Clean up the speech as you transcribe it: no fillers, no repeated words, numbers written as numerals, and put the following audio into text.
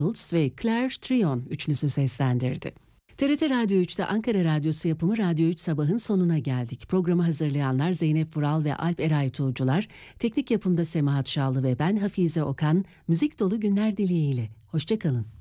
Schultz ve Claire Trion üçlüsü seslendirdi. TRT Radyo 3'te Ankara Radyosu yapımı Radyo 3 Sabah'ın sonuna geldik. Programı hazırlayanlar Zeynep Vural ve Alp Eray Tuğcular, teknik yapımda Semahat Şallı ve ben Hafize Okan, müzik dolu günler dileğiyle. Hoşça kalın.